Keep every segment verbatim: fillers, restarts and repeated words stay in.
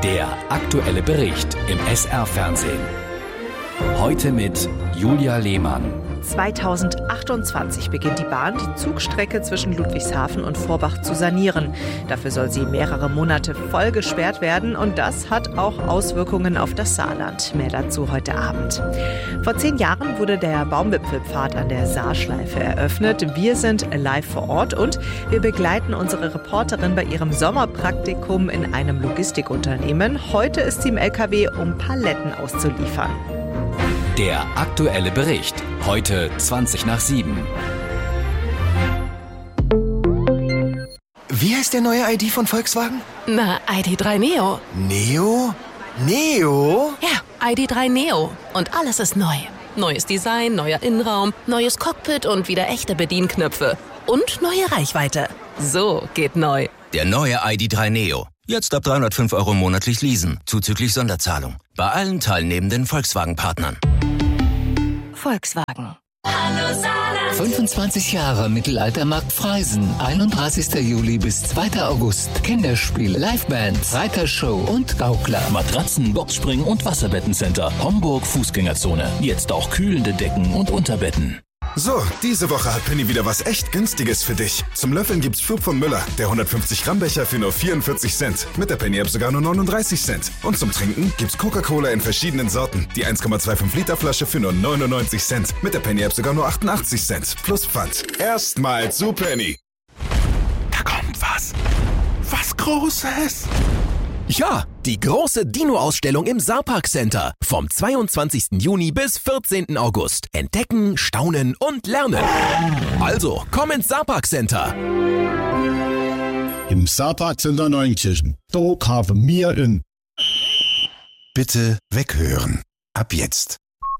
Der aktuelle Bericht im S R-Fernsehen. Heute mit Julia Lehmann. zweitausendachtundzwanzig beginnt die Bahn, die Zugstrecke zwischen Ludwigshafen und Vorbach zu sanieren. Dafür soll sie mehrere Monate voll gesperrt werden und das hat auch Auswirkungen auf das Saarland. Mehr dazu heute Abend. Vor zehn Jahren wurde der Baumwipfelpfad an der Saarschleife eröffnet. Wir sind live vor Ort und wir begleiten unsere Reporterin bei ihrem Sommerpraktikum in einem Logistikunternehmen. Heute ist sie im L K W, um Paletten auszuliefern. Der aktuelle Bericht. Heute zwanzig nach sieben. Wie heißt der neue I D von Volkswagen? Na, I D drei Neo. Neo? Neo? Ja, I D drei Neo. Und alles ist neu. Neues Design, neuer Innenraum, neues Cockpit und wieder echte Bedienknöpfe. Und neue Reichweite. So geht neu. Der neue I D drei Neo. Jetzt ab dreihundertfünf Euro monatlich leasen, zuzüglich Sonderzahlung. Bei allen teilnehmenden Volkswagen-Partnern. Volkswagen. Hallo Saarland. fünfundzwanzig Jahre Mittelaltermarkt Freisen. einunddreißigster Juli bis zweiter August. Kinderspiel, Livebands, Reitershow und Gaukler. Matratzen, Boxspring und Wasserbettencenter. Homburg Fußgängerzone. Jetzt auch kühlende Decken und Unterbetten. So, diese Woche hat Penny wieder was echt Günstiges für dich. Zum Löffeln gibt's Flug von Müller, der hundertfünfzig Gramm Becher für nur vierundvierzig Cent. Mit der Penny-App sogar nur neununddreißig Cent. Und zum Trinken gibt's Coca-Cola in verschiedenen Sorten. Die eins Komma fünfundzwanzig Liter Flasche für nur neunundneunzig Cent. Mit der Penny-App sogar nur achtundachtzig Cent. Plus Pfand. Erstmal zu Penny. Da kommt was. Was Großes. Ja, die große Dino-Ausstellung im Saarpark Center. Vom zweiundzwanzigsten Juni bis vierzehnten August. Entdecken, staunen und lernen. Also, komm ins Saarpark Center. Im Saarpark Center Neunkirchen. Da kaufen wir in. Bitte weghören. Ab jetzt.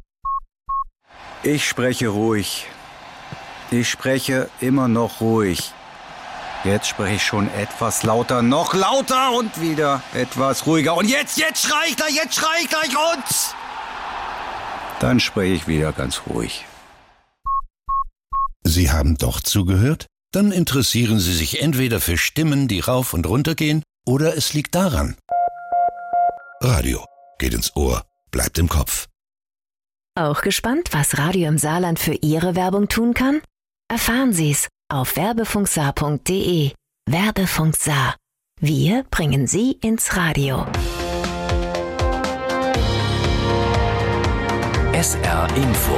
Ich spreche ruhig. Ich spreche immer noch ruhig. Jetzt spreche ich schon etwas lauter, noch lauter und wieder etwas ruhiger. Und jetzt, jetzt schrei ich gleich, jetzt schrei ich gleich und... Dann spreche ich wieder ganz ruhig. Sie haben doch zugehört? Dann interessieren Sie sich entweder für Stimmen, die rauf und runter gehen, oder es liegt daran. Radio geht ins Ohr, bleibt im Kopf. Auch gespannt, was Radio im Saarland für Ihre Werbung tun kann? Erfahren Sie's auf werbefunksaar punkt de. Werbefunk Saar. Wir bringen Sie ins Radio. S R Info.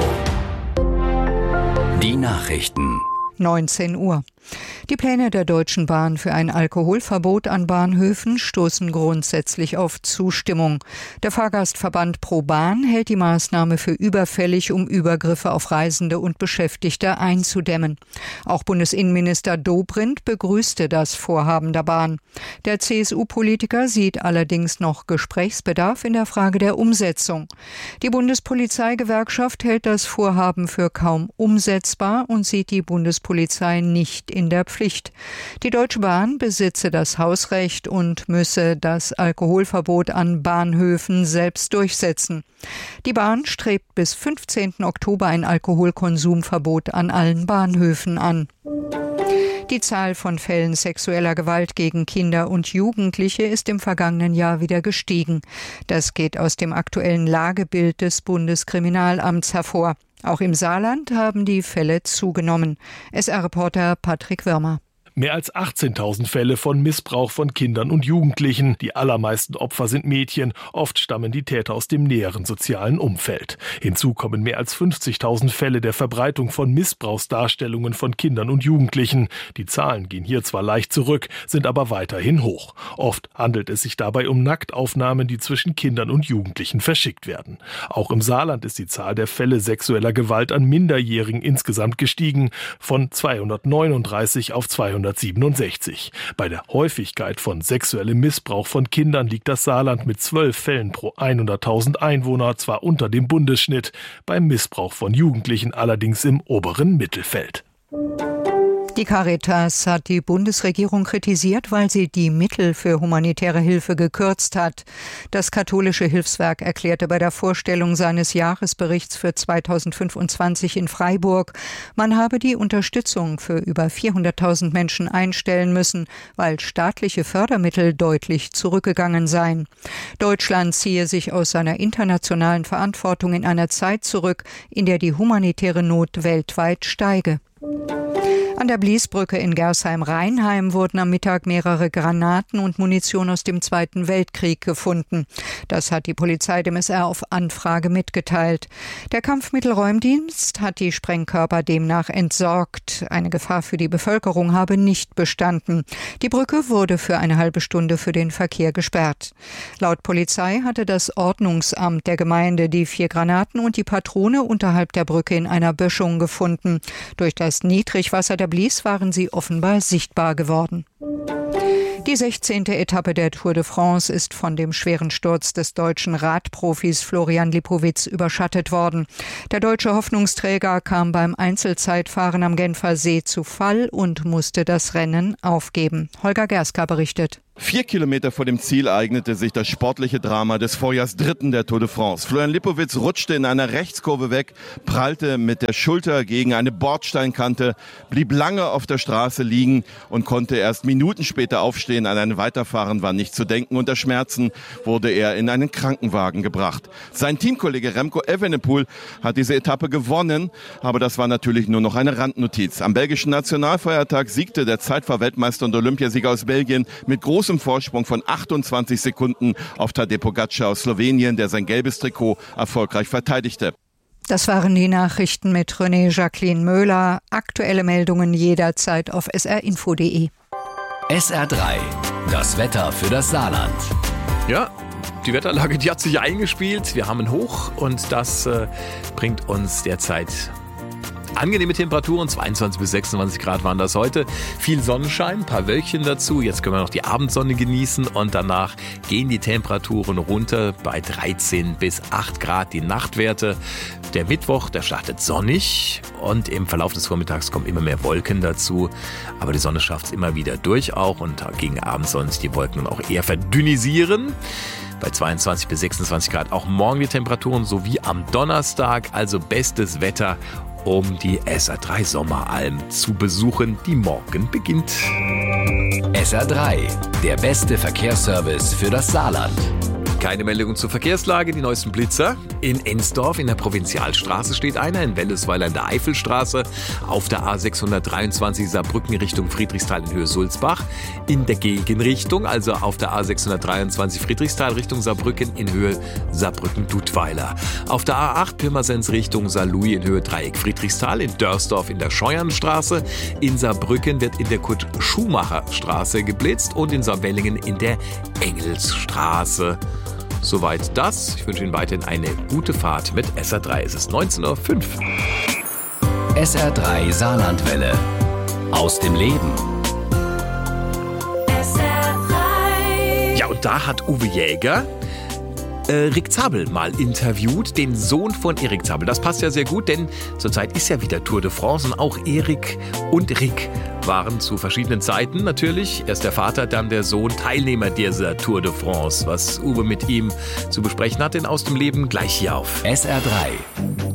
Die Nachrichten. neunzehn Uhr. Die Pläne der Deutschen Bahn für ein Alkoholverbot an Bahnhöfen stoßen grundsätzlich auf Zustimmung. Der Fahrgastverband ProBahn hält die Maßnahme für überfällig, um Übergriffe auf Reisende und Beschäftigte einzudämmen. Auch Bundesinnenminister Dobrindt begrüßte das Vorhaben der Bahn. Der C S U-Politiker sieht allerdings noch Gesprächsbedarf in der Frage der Umsetzung. Die Bundespolizeigewerkschaft hält das Vorhaben für kaum umsetzbar und sieht die Bundespolizei nicht in der Pflicht. Die Deutsche Bahn besitze das Hausrecht und müsse das Alkoholverbot an Bahnhöfen selbst durchsetzen. Die Bahn strebt bis fünfzehnten Oktober ein Alkoholkonsumverbot an allen Bahnhöfen an. Die Zahl von Fällen sexueller Gewalt gegen Kinder und Jugendliche ist im vergangenen Jahr wieder gestiegen. Das geht aus dem aktuellen Lagebild des Bundeskriminalamts hervor. Auch im Saarland haben die Fälle zugenommen. S R-Reporter Patrick Würmer. Mehr als achtzehntausend Fälle von Missbrauch von Kindern und Jugendlichen. Die allermeisten Opfer sind Mädchen. Oft stammen die Täter aus dem näheren sozialen Umfeld. Hinzu kommen mehr als fünfzigtausend Fälle der Verbreitung von Missbrauchsdarstellungen von Kindern und Jugendlichen. Die Zahlen gehen hier zwar leicht zurück, sind aber weiterhin hoch. Oft handelt es sich dabei um Nacktaufnahmen, die zwischen Kindern und Jugendlichen verschickt werden. Auch im Saarland ist die Zahl der Fälle sexueller Gewalt an Minderjährigen insgesamt gestiegen, von zweihundertneununddreißig auf zweihundertsiebenundsechzig. Bei der Häufigkeit von sexuellem Missbrauch von Kindern liegt das Saarland mit zwölf Fällen pro hunderttausend Einwohner zwar unter dem Bundesschnitt, beim Missbrauch von Jugendlichen allerdings im oberen Mittelfeld. Die Caritas hat die Bundesregierung kritisiert, weil sie die Mittel für humanitäre Hilfe gekürzt hat. Das katholische Hilfswerk erklärte bei der Vorstellung seines Jahresberichts für zweitausendfünfundzwanzig in Freiburg, man habe die Unterstützung für über vierhunderttausend Menschen einstellen müssen, weil staatliche Fördermittel deutlich zurückgegangen seien. Deutschland ziehe sich aus seiner internationalen Verantwortung in einer Zeit zurück, in der die humanitäre Not weltweit steige. An der Bliesbrücke in Gersheim-Rheinheim wurden am Mittag mehrere Granaten und Munition aus dem Zweiten Weltkrieg gefunden. Das hat die Polizei dem S R auf Anfrage mitgeteilt. Der Kampfmittelräumdienst hat die Sprengkörper demnach entsorgt. Eine Gefahr für die Bevölkerung habe nicht bestanden. Die Brücke wurde für eine halbe Stunde für den Verkehr gesperrt. Laut Polizei hatte das Ordnungsamt der Gemeinde die vier Granaten und die Patrone unterhalb der Brücke in einer Böschung gefunden. Durch das Niedrigwasser der Blies waren sie offenbar sichtbar geworden. Die sechzehnte Etappe der Tour de France ist von dem schweren Sturz des deutschen Radprofis Florian Lipowitz überschattet worden. Der deutsche Hoffnungsträger kam beim Einzelzeitfahren am Genfer See zu Fall und musste das Rennen aufgeben. Holger Gerska berichtet. Vier Kilometer vor dem Ziel ereignete sich das sportliche Drama des Vorjahrsdritten der Tour de France. Florian Lipowitz rutschte in einer Rechtskurve weg, prallte mit der Schulter gegen eine Bordsteinkante, blieb lange auf der Straße liegen und konnte erst Minuten später aufstehen. An ein Weiterfahren war nicht zu denken. Unter Schmerzen wurde er in einen Krankenwagen gebracht. Sein Teamkollege Remco Evenepoel hat diese Etappe gewonnen, aber das war natürlich nur noch eine Randnotiz. Am belgischen Nationalfeiertag siegte der Zeitfahr-Weltmeister und Olympiasieger aus Belgien mit großem im Vorsprung von achtundzwanzig Sekunden auf Tadej Pogačar aus Slowenien, der sein gelbes Trikot erfolgreich verteidigte. Das waren die Nachrichten mit René Jacqueline Möhler. Aktuelle Meldungen jederzeit auf s r info punkt d e. S R drei, das Wetter für das Saarland. Ja, die Wetterlage, die hat sich eingespielt. Wir haben ein Hoch und das äh, bringt uns derzeit angenehme Temperaturen, zweiundzwanzig bis sechsundzwanzig Grad waren das heute. Viel Sonnenschein, ein paar Wölkchen dazu. Jetzt können wir noch die Abendsonne genießen und danach gehen die Temperaturen runter bei dreizehn bis acht Grad die Nachtwerte. Der Mittwoch, der startet sonnig und im Verlauf des Vormittags kommen immer mehr Wolken dazu. Aber die Sonne schafft es immer wieder durch auch und gegen Abend sollen sich die Wolken auch eher verdünnisieren. Bei zweiundzwanzig bis sechsundzwanzig Grad auch morgen die Temperaturen sowie am Donnerstag, also bestes Wetter, um die S R drei Sommeralm zu besuchen, die morgen beginnt. S R drei, der beste Verkehrsservice für das Saarland. Keine Meldung zur Verkehrslage, die neuesten Blitzer. In Ensdorf in der Provinzialstraße steht einer, in Wellesweiler in der Eifelstraße, auf der A sechshundertdreiundzwanzig Saarbrücken Richtung Friedrichsthal in Höhe Sulzbach, in der Gegenrichtung, also auf der A sechshundertdreiundzwanzig Friedrichsthal Richtung Saarbrücken in Höhe Saarbrücken-Dudweiler. Auf der A acht Pirmasens Richtung Saarlouis in Höhe Dreieck Friedrichsthal, in Dörsdorf in der Scheuernstraße, in Saarbrücken wird in der Kurt-Schumacher-Straße geblitzt und in Saarwellingen in der Engelsstraße. Soweit das. Ich wünsche Ihnen weiterhin eine gute Fahrt mit S R drei. Es ist neunzehn Uhr fünf. S R drei Saarlandwelle. Aus dem Leben. S R drei. Ja, und da hat Uwe Jäger äh, Rick Zabel mal interviewt, den Sohn von Erik Zabel. Das passt ja sehr gut, denn zurzeit ist ja wieder Tour de France und auch Erik und Rick waren zu verschiedenen Zeiten natürlich, erst der Vater, dann der Sohn, Teilnehmer dieser Tour de France. Was Uwe mit ihm zu besprechen hat, denn aus dem Leben gleich hier auf S R drei.